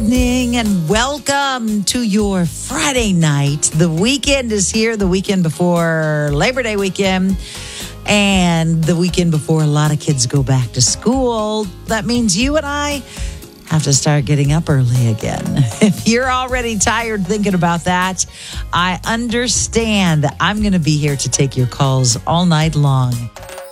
evening and welcome to your Friday night. The weekend is here, the weekend before Labor Day weekend and the weekend before a lot of kids go back to school. That means you and I have to start getting up early again. If you're already tired thinking about that, I understand. I'm going to be here to take your calls all night long.